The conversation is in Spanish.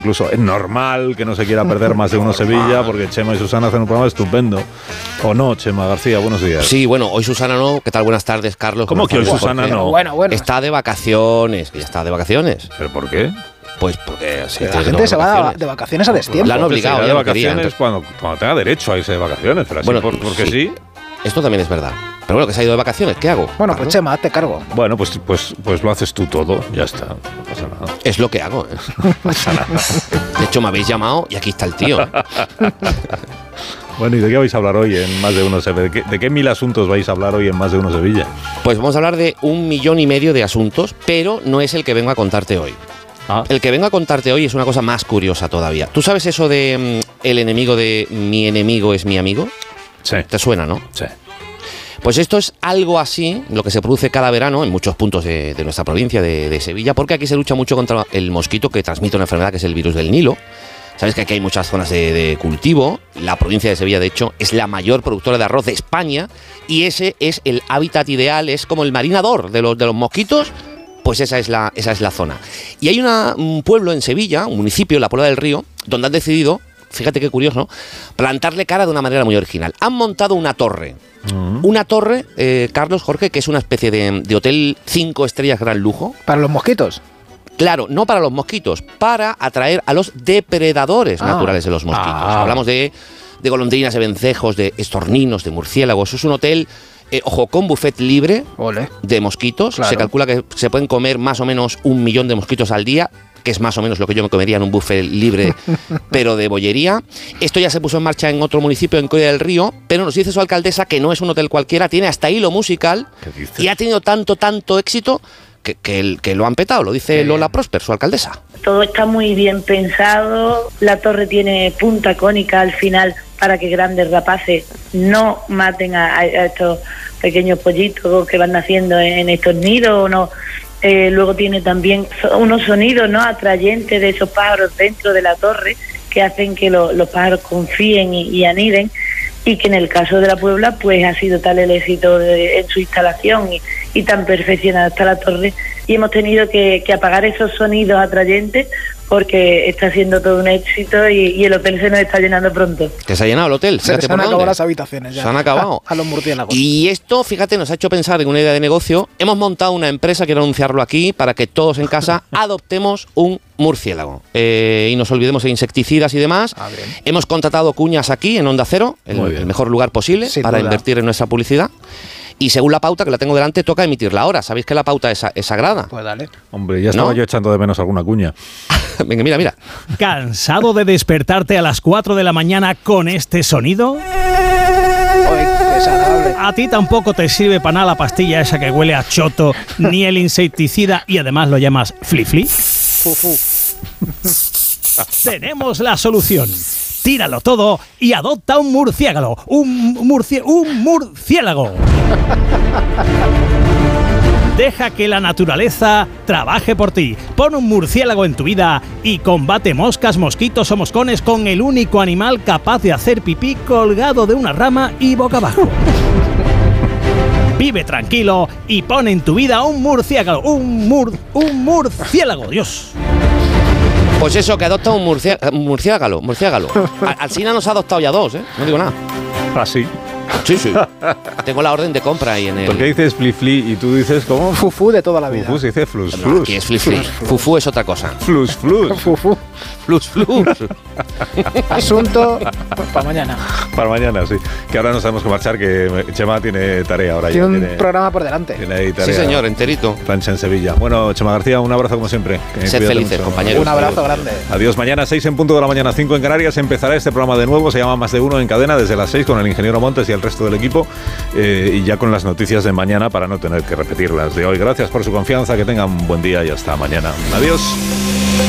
Incluso es normal que no se quiera perder más de uno Sevilla, porque Chema y Susana hacen un programa estupendo. ¿O no, Chema García? Buenos días. Sí, bueno, hoy Susana no. ¿Qué tal? Buenas tardes, Carlos. ¿Cómo que hoy Susana no? Bueno. Está de vacaciones, ya está de vacaciones. ¿Pero por qué? Pues porque sí, la gente se va de vacaciones a destiempo. La han obligado, de vacaciones cuando tenga derecho a irse de vacaciones, pero así bueno, porque sí. Esto también es verdad. Pero bueno, que se ha ido de vacaciones, ¿qué hago? Bueno, pues Chema, hazte cargo. Bueno, pues lo haces tú todo, ya está, no pasa nada. Es lo que hago. No pasa nada. De hecho, me habéis llamado y aquí está el tío. Bueno, ¿y de qué vais a hablar hoy en Más de Uno Sevilla? ¿De qué 1000 asuntos vais a hablar hoy en Más de Uno Sevilla? Pues vamos a hablar de 1,5 millones de asuntos, pero no es el que vengo a contarte hoy. El que vengo a contarte hoy es una cosa más curiosa todavía. ¿Tú sabes eso de el enemigo de mi enemigo es mi amigo? Sí. ¿Te suena, no? Sí. Pues esto es algo así, lo que se produce cada verano en muchos puntos de nuestra provincia de Sevilla, porque aquí se lucha mucho contra el mosquito que transmite una enfermedad que es el virus del Nilo. Sabes que aquí hay muchas zonas de cultivo. La provincia de Sevilla, de hecho, es la mayor productora de arroz de España y ese es el hábitat ideal, es como el marinador de los mosquitos. Pues esa es la zona. Y hay un pueblo en Sevilla, un municipio, la Puebla del Río, donde han decidido, fíjate qué curioso, ¿no?, plantarle cara de una manera muy original. Han montado una torre. Una torre, Carlos, Jorge, que es una especie de hotel 5 estrellas gran lujo. ¿Para los mosquitos? Claro, no para los mosquitos, para atraer a los depredadores naturales de los mosquitos. Hablamos de golondrinas, de vencejos, de estorninos, de murciélagos. Es un hotel, ojo, con buffet libre de mosquitos. Claro. Se calcula que se pueden comer más o menos 1 millón de mosquitos al día, que es más o menos lo que yo me comería en un buffet libre, pero de bollería. Esto ya se puso en marcha en otro municipio, en Coya del Río, pero nos dice su alcaldesa que no es un hotel cualquiera, tiene hasta hilo musical y ha tenido tanto éxito que lo han petado, lo dice Lola Prosper, su alcaldesa. Todo está muy bien pensado, la torre tiene punta cónica al final para que grandes rapaces no maten a estos pequeños pollitos que van naciendo en estos nidos, no. Luego tiene también unos sonidos, ¿no?, atrayentes de esos pájaros dentro de la torre que hacen que los pájaros confíen y aniden, y que en el caso de la Puebla pues ha sido tal el éxito en su instalación y tan perfeccionada está la torre, y hemos tenido que apagar esos sonidos atrayentes porque está siendo todo un éxito y el hotel se nos está llenando pronto. Que se ha llenado el hotel. Se han acabado las habitaciones ya. Se han acabado. A los murciélagos. Y esto, fíjate, nos ha hecho pensar en una idea de negocio. Hemos montado una empresa, quiero anunciarlo aquí, para que todos en casa adoptemos un murciélago. Y nos olvidemos de insecticidas y demás. Hemos contratado cuñas aquí en Onda Cero, el mejor lugar posible para invertir en nuestra publicidad. Y según la pauta, que la tengo delante, toca emitirla ahora. ¿Sabéis que la pauta es sagrada? Pues dale. Hombre, ya estaba yo echando de menos alguna cuña. Venga, mira. ¿Cansado de despertarte a las 4 de la mañana con este sonido? A ti tampoco te sirve para nada la pastilla esa que huele a choto, ni el insecticida, y además lo llamas fli-fli. Tenemos la solución. Tíralo todo y adopta un murciélago. Un murciélago. Deja que la naturaleza trabaje por ti. Pon un murciélago en tu vida y combate moscas, mosquitos o moscones con el único animal capaz de hacer pipí colgado de una rama y boca abajo. Vive tranquilo y pon en tu vida un murciélago. Un murciélago, Dios. Pues eso, que adopta un murciélago. Alsina nos ha adoptado ya 2, ¿eh? No digo nada. ¿Ah, sí? Sí. Tengo la orden de compra ahí en el... ¿Por qué dices fli-fli y tú dices cómo? Fufu de toda la vida. Fufu se dice flus. No, aquí es fli-fli. Fufu es otra cosa. Flus. Fufu. Flus. Asunto para mañana. Para mañana, sí. Que ahora nos tenemos que marchar, que Chema tiene tarea ahora. Tiene un programa por delante. Tiene ahí tarea. Sí, señor, enterito. Plancha en Sevilla. Bueno, Chema García, un abrazo como siempre. Sed felices, compañeros. Un abrazo grande. Adiós. Mañana 6 en punto de la mañana, 5 en Canarias. Empezará este programa de nuevo. Se llama Más de Uno en cadena desde las 6 con el ingeniero Montes y el resto del equipo. Y ya con las noticias de mañana para no tener que repetirlas de hoy. Gracias por su confianza. Que tengan un buen día y hasta mañana. Adiós.